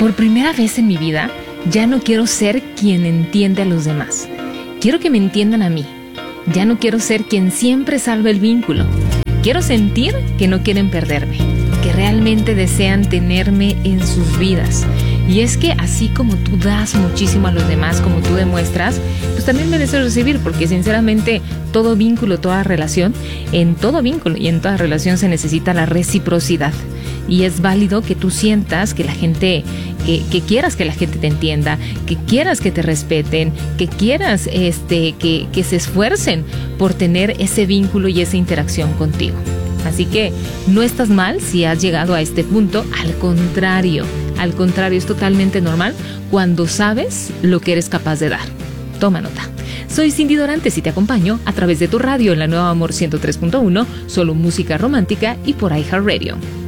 Por primera vez en mi vida, ya no quiero ser quien entiende a los demás. Quiero que me entiendan a mí. Ya no quiero ser quien siempre salva el vínculo. Quiero sentir que no quieren perderme, que realmente desean tenerme en sus vidas. Y es que así como tú das muchísimo a los demás, como tú demuestras, pues también mereces recibir, porque sinceramente todo vínculo, toda relación, en todo vínculo y en toda relación se necesita la reciprocidad. Y es válido que tú sientas que la gente, que quieras que la gente te entienda, que quieras que te respeten, que quieras que se esfuercen por tener ese vínculo y esa interacción contigo. Así que no estás mal si has llegado a este punto, al contrario, es totalmente normal cuando sabes lo que eres capaz de dar. Toma nota. Soy Cindy Dorantes y te acompaño a través de tu radio en la Nueva Amor 103.1, solo música romántica y por iHeartRadio.